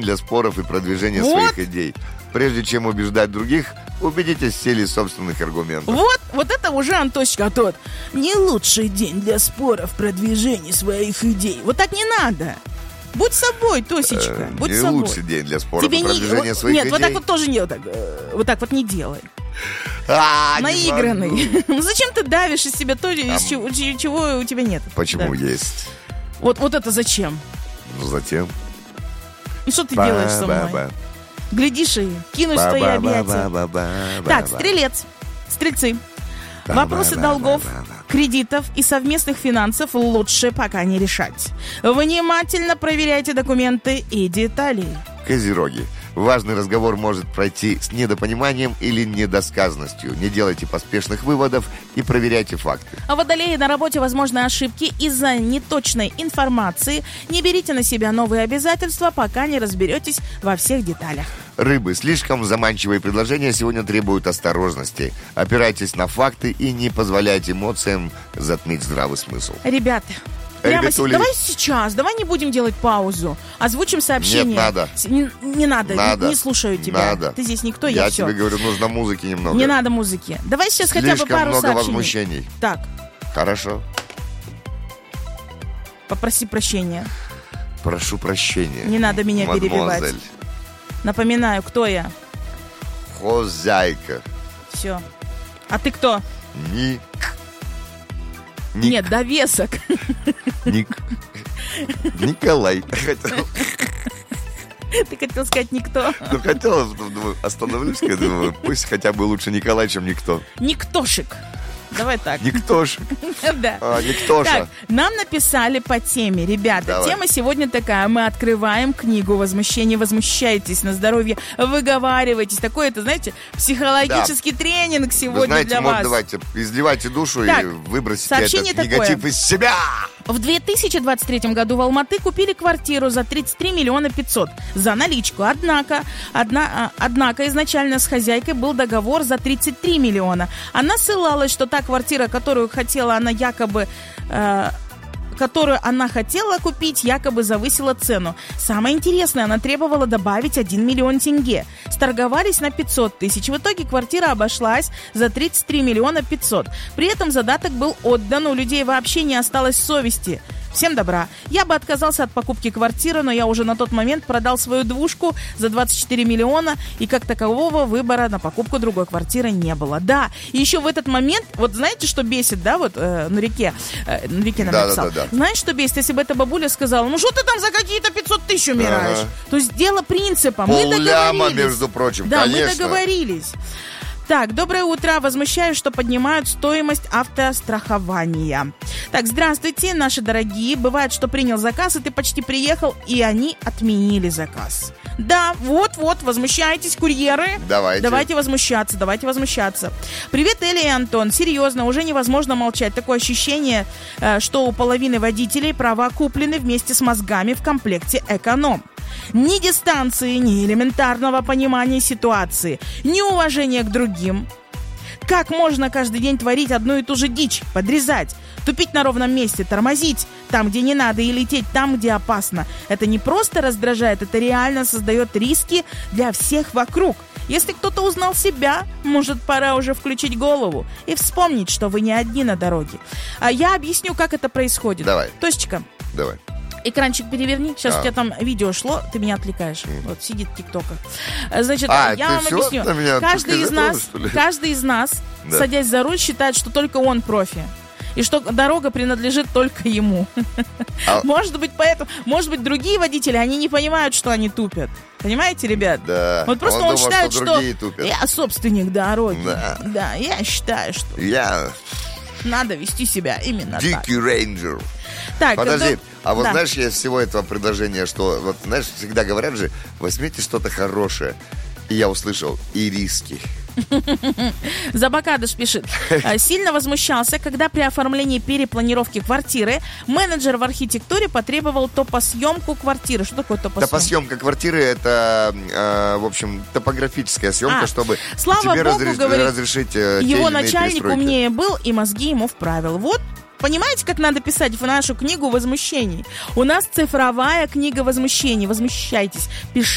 для споров и продвижения своих идей. Прежде чем убеждать других, убедитесь в силе собственных аргументов. Вот это уже, Антошечка, тот. Не лучший день для споров, продвижения своих идей. Вот так не надо. Будь собой, Тосечка, будь не собой. Лучший день для споров и продвижения своих идей. Нет, вот так вот тоже не вот так вот не делай. Наигранный. Ну зачем ты давишь из себя то, чего у тебя нет? Почему есть? Вот это зачем? Ну затем. И что ты делаешь со мной? Глядишь и кинусь в твои объятия. Так, стрельцы. Вопросы долгов, кредитов и совместных финансов лучше пока не решать. Внимательно проверяйте документы и детали. Козероги. Важный разговор может пройти с недопониманием или недосказанностью. Не делайте поспешных выводов и проверяйте факты. А водолеи, на работе возможны ошибки из-за неточной информации. Не берите на себя новые обязательства, пока не разберетесь во всех деталях. Рыбы. Слишком заманчивые предложения сегодня требуют осторожности. Опирайтесь на факты и не позволяйте эмоциям затмить здравый смысл. Ребята, давай сейчас, давай не будем делать паузу. Озвучим сообщение. Нет, надо. Не надо. Не слушаю тебя. Надо. Ты здесь никто, я все. тебе говорю, нужно музыки немного. Не надо музыки. Давай сейчас хотя бы пару много сообщений. возмущений. Так. Хорошо. Попроси прощения. Прошу прощения. Не надо меня перебивать. Напоминаю, кто я? Хозяйка. Все. А ты кто? Ник. Нет, довесок. Ник. Николай. Ты хотел сказать никто? Ну, хотел, остановлюсь, думаю, пусть хотя бы лучше Николай, чем никто. Никтошек. Давай так. Никтошек. Да. Никтоша. Так, нам написали по теме. Ребята, давай. Тема сегодня такая. Мы открываем книгу возмущения. Возмущайтесь на здоровье. Выговаривайтесь. Такой, это, знаете, психологический тренинг сегодня. Вы знаете, для вас. Давайте, изливайте душу так, и выбросите сообщение этот негатив из себя. В 2023 году в Алматы купили квартиру за 33 миллиона 500 за наличку. Однако изначально с хозяйкой был договор за 33 миллиона. Она ссылалась, что та квартира, которую она хотела купить, якобы завысила цену. Самое интересное, она требовала добавить 1 миллион тенге. Сторговались на 500 тысяч. В итоге квартира обошлась за 33 миллиона 500. При этом задаток был отдан, у людей вообще не осталось совести. Всем добра. Я бы отказался от покупки квартиры, но я уже на тот момент продал свою двушку за 24 миллиона, и как такового выбора на покупку другой квартиры не было. Да, и еще в этот момент, вот знаете, что бесит, да, вот Нурике нам написал. Да. Знаешь, что бесит, если бы эта бабуля сказала, ну что ты там за какие-то 500 тысяч умираешь? То есть дело принципа. Мы договорились. Между прочим, да, конечно. Мы договорились. Так, доброе утро. Возмущаюсь, что поднимают стоимость автострахования. Так, здравствуйте, наши дорогие. Бывает, что принял заказ, и ты почти приехал, и они отменили заказ. Да, вот, возмущайтесь, курьеры. Давайте возмущаться. Привет, Эля и Антон. Серьезно, уже невозможно молчать. Такое ощущение, что у половины водителей права куплены вместе с мозгами в комплекте эконом. Ни дистанции, ни элементарного понимания ситуации, ни уважения к другим. Как можно каждый день творить одну и ту же дичь, подрезать, тупить на ровном месте, тормозить там, где не надо, и лететь там, где опасно? Это не просто раздражает, это реально создает риски для всех вокруг. Если кто-то узнал себя, может, пора уже включить голову и вспомнить, что вы не одни на дороге. А я объясню, как это происходит. Давай. Тосечка. Давай. Экранчик переверни. Сейчас у тебя там видео шло, ты меня отвлекаешь. Вот, сидит тиктока. Значит, я вам объясню. Каждый из нас, садясь за руль, считает, что только он профи. И что дорога принадлежит только ему. Может быть, поэтому... Может быть, другие водители, они не понимают, что они тупят. Понимаете, ребят? Да. Вот просто он считает, что... Тупят. Я собственник дороги. Да, я считаю, что... Надо вести себя именно Дикий так. рейнджер. Так, подожди, вот знаешь, я из всего этого предложения, что, вот знаешь, всегда говорят же, возьмите что-то хорошее. И я услышал, и риски. Забакадыш пишет. Сильно возмущался, когда при оформлении перепланировки квартиры менеджер в архитектуре потребовал топосъемку квартиры. Что такое топосъемка? Топосъемка квартиры — это, в общем, топографическая съемка, чтобы слава тебе Богу, говорит, разрешить его начальник умнее был и мозги ему вправил. Вот. Понимаете, как надо писать в нашу книгу возмущений? У нас цифровая книга возмущений. Возмущайтесь. Пишите.